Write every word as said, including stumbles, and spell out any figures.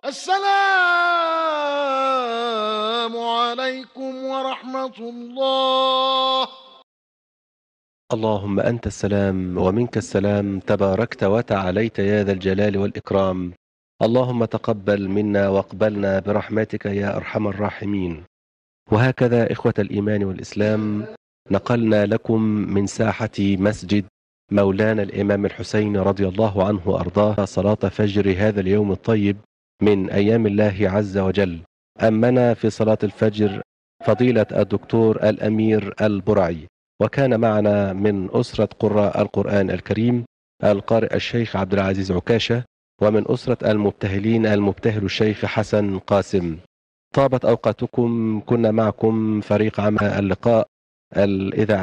السلام عليكم ورحمة الله. اللهم أنت السلام ومنك السلام، تباركت وتعاليت يا ذا الجلال والإكرام. اللهم تقبل منا واقبلنا برحمتك يا أرحم الراحمين. وهكذا إخوة الإيمان والإسلام، نقلنا لكم من ساحة مسجد مولانا الإمام الحسين رضي الله عنه وأرضاه صلاة فجر هذا اليوم الطيب من أيام الله عز وجل. أمنا في صلاة الفجر فضيلة الدكتور الأمير البرعي، وكان معنا من أسرة قراء القرآن الكريم القارئ الشيخ عبد العزيز عكاشة، ومن أسرة المبتهلين المبتهل الشيخ حسن قاسم. طابت أوقاتكم، كنا معكم فريق عمل اللقاء الإذاعي